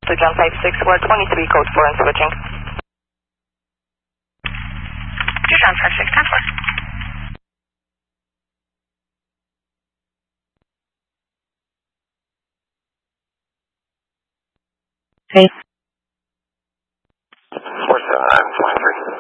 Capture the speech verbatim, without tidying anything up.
to John five six four twenty-three, code four and switching. To John five six ten four. Hey. four seven nine twenty-three.